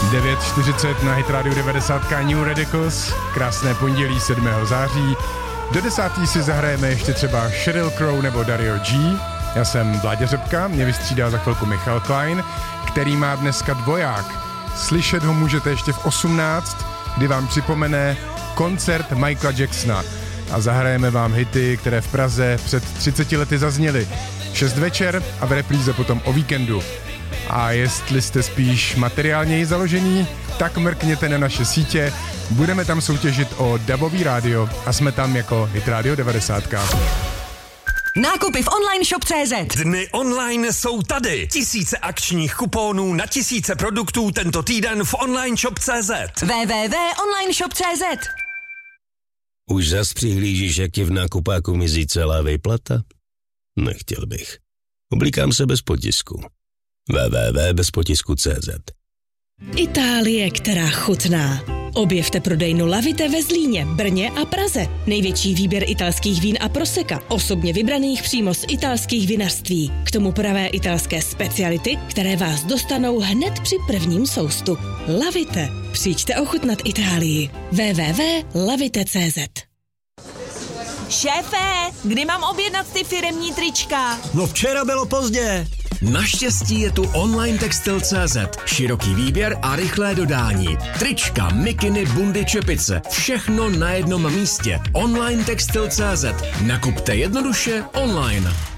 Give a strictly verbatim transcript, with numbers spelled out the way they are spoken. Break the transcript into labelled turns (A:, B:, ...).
A: devět čtyřicet na Hit Radio devadesát New Radicals. Krásné pondělí sedmého září. Do desátý si zahrajeme ještě třeba Sheryl Crow nebo Dario G. Já jsem Vláďa Řepka, mě vystřídá za chvilku Michal Klein, který má dneska dvoják. Slyšet ho můžete ještě v osmnáct, kdy vám připomene koncert Michaela Jacksona. A zahrajeme vám hity, které v Praze před třiceti lety zazněly. šest večer a v repríze potom o víkendu. A jestli jste spíš materiálněji založení, tak mrkněte na naše sítě. Budeme tam soutěžit o dabový rádio a jsme tam jako Hit Radio devadesát.
B: Nákupy v online shop tečka cé zet.
C: Dny online jsou tady. Tisíce akčních kuponů na tisíce produktů tento týden v online shop tečka cé zet.
B: w w w tečka online shop tečka cé zet.
D: Už zas přihlížíš, jak ti v nákupáku mizí celá výplata? Nechtěl bych. Oblíkám se bez potisku. w w w tečka bez potisku tečka cé zet.
E: Itálie, která chutná. Objevte prodejnu Lavite ve Zlíně, Brně a Praze. Největší výběr italských vín a proseka, osobně vybraných přímo z italských vinařství. K tomu pravé italské speciality, které vás dostanou hned při prvním soustu. Lavite. Přijďte ochutnat Itálii. w w w tečka lavite tečka cé zet.
F: Šéfe, kdy mám objednat ty firemní trička?
G: No včera bylo pozdě.
C: Naštěstí je tu online textil tečka cé zet. Široký výběr a rychlé dodání. Trička, mikiny, bundy, čepice. Všechno na jednom místě. online textil tečka cé zet. Nakupte jednoduše online.